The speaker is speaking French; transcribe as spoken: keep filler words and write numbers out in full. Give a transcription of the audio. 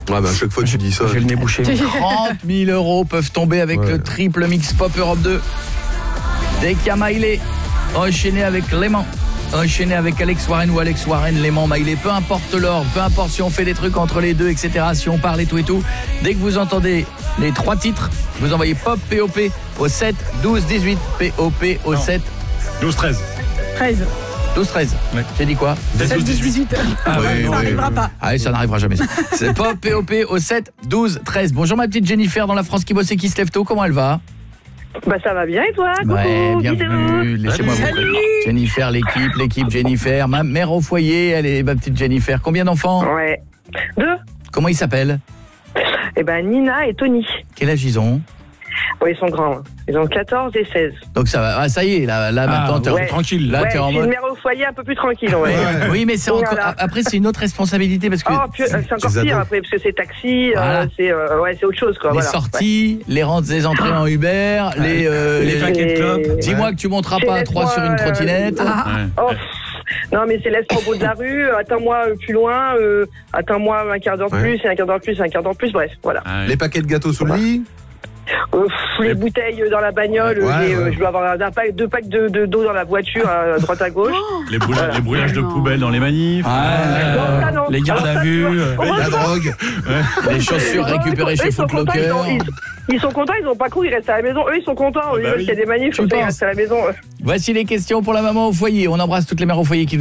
Ouais, bah à chaque fois tu dis ça. J'ai le nez bouché. trente mille euros peuvent tomber avec ouais. le triple mix Pop Europe deux. Dès qu'il y a Maïlé, enchaîné avec Léman, enchaîné avec Alex Warren ou Alex Warren, Léman, Maïlé, peu importe l'ordre, peu importe si on fait des trucs entre les deux, et cetera, si on parle et tout et tout. Dès que vous entendez les trois titres, vous envoyez Pop P O P au sept douze dix-huit, P O P au non. sept douze treize. treize. douze treize. Ouais. J'ai dit quoi? sept douze dix-huit. Ah oui, ça oui, n'arrivera oui. pas. Ah oui, ça n'arrivera jamais. C'est Pop P O P au sept douze treize. Bonjour ma petite Jennifer dans la France qui bosse et qui se lève tôt. Comment elle va? Bah ça va bien et toi? Coucou, ouais, bienvenue. Laissez-moi vous présenter. Jennifer, l'équipe, l'équipe Jennifer, ma mère au foyer, elle est ma petite Jennifer. Combien d'enfants? Ouais. Deux. Comment ils s'appellent? Eh ben Nina et Tony. Quel âge ils ont? Oui, ils sont grands. Ils ont quatorze et seize. Donc ça va. Ah, ça y est, là, là ah, maintenant t'es ouais. tranquille. Là, ouais, t'es en mode. Une mère au foyer un peu plus tranquille, ouais. ouais. Oui, mais c'est encore... après c'est une autre responsabilité parce que. Oh, puis, c'est encore pire après parce que c'est taxi, voilà. euh, c'est euh, ouais, c'est autre chose quoi. Les voilà. sorties, ouais. les rentes, les entrées en Uber, ouais. les euh, les, les paquets de clopes. Dis-moi ouais. que tu monteras pas à trois sur une trottinette. Euh, ah. ouais. Oh. Non mais c'est laisse-moi au bout de la rue, attends-moi plus loin, euh, attends-moi un quart d'heure ouais. plus, et un quart d'heure plus, et un quart d'heure plus, bref, voilà. Ah ouais. Les paquets de gâteaux sous le lit. Euh, les et... bouteilles dans la bagnole, ouais, ouais. Euh, je dois avoir un pack, deux packs de, de, d'eau dans la voiture à droite à gauche. Les, brûla- voilà. les brûlages de poubelles dans les manifs, ah, euh, non, ça, non. les gardes à vue, euh, la drogue, ouais. les chaussures récupérées chez Foot Locker. Ils, ils sont contents, ils n'ont pas couru, ils restent à la maison. Eux, ils sont contents, oh, bah, oui. Il y a des manifs, ils restent à la maison. Voici les questions pour la maman au foyer. On embrasse toutes les mères au foyer qui